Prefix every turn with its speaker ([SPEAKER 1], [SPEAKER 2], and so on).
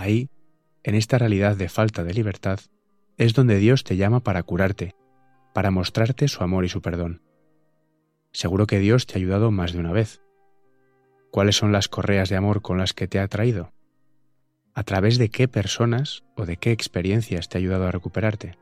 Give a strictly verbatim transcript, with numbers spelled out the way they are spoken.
[SPEAKER 1] Ahí, en esta realidad de falta de libertad, es donde Dios te llama para curarte, para mostrarte su amor y su perdón. Seguro que Dios te ha ayudado más de una vez. ¿Cuáles son las correas de amor con las que te ha atraído? ¿A través de qué personas o de qué experiencias te ha ayudado a recuperarte?